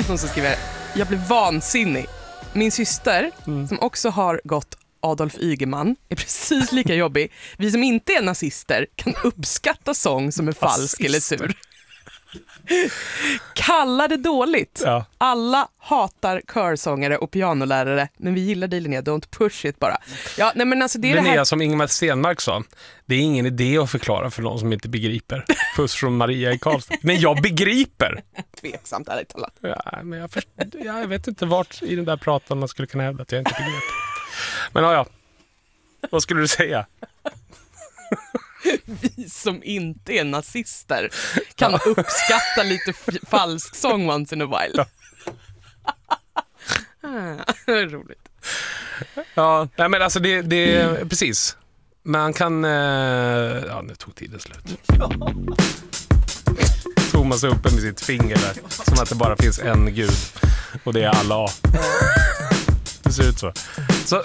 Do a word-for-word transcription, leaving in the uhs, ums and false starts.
någon som skriver: jag blev vansinnig. Min syster, mm. som också har gått Adolf Ygeman, är precis lika jobbig. Vi som inte är nazister kan uppskatta sång som är falsk eller sur. Kalla det dåligt. Ja. Alla hatar körsångare och pianolärare, men vi gillar dig, Linnea. Don't push it bara. Ja, nej, men alltså det är Linnea, det här... som Ingemar Stenmark sa, det är ingen idé att förklara för någon som inte begriper. Puss från Maria i Karlstad. Men jag begriper. Tveksamt, ärligt talat. Ja, men jag, först... ja, jag vet inte vart i den där pratan man skulle kunna hävda att jag inte begriper. Men ja, ja. Vad skulle du säga? Vi som inte är nazister kan uppskatta lite f- falsk sång once in a while. Ja. Roligt. Ja, nej, men alltså det, det är precis. Man kan... Eh, ja, nu tog tiden slut. Thomas är uppe med sitt finger där. Som att det bara finns en gud. Och det är Allah. Det ser ut så.